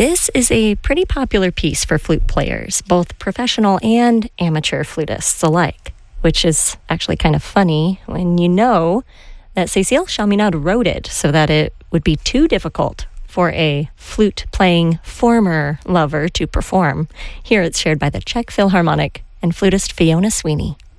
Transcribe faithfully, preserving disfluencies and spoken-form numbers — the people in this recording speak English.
This is a pretty popular piece for flute players, both professional and amateur flutists alike, which is actually kind of funny when you know that Cécile Chaminade wrote it so that it would be too difficult for a flute-playing former lover to perform. Here it's shared by the Czech Philharmonic and flutist Fiona Sweeney.